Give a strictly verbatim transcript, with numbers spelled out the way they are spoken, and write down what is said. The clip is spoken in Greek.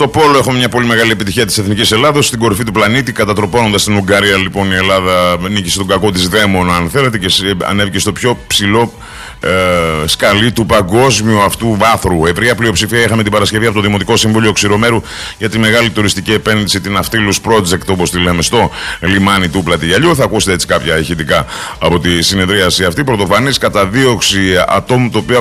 Στο πόλο έχουμε μια πολύ μεγάλη επιτυχία της Εθνικής Ελλάδος στην κορυφή του πλανήτη. Κατατροπώνοντας την Ουγγαρία, λοιπόν, η Ελλάδα νίκησε τον κακό της δαίμονα, αν θέλετε, και ανέβηκε στο πιο ψηλό ε, σκαλί του παγκόσμιου αυτού βάθρου. Ευρεία πλειοψηφία είχαμε την Παρασκευή από το Δημοτικό Συμβούλιο Ξηρομέρου για τη μεγάλη τουριστική επένδυση, την Ναυτίλους Project, όπως τη λέμε, στο λιμάνι του Πλατηγιαλιού. Θα ακούσετε έτσι κάποια ηχητικά από τη συνεδρίαση αυτή. Πρωτοφανής καταδίωξη ατόμου, το οποίο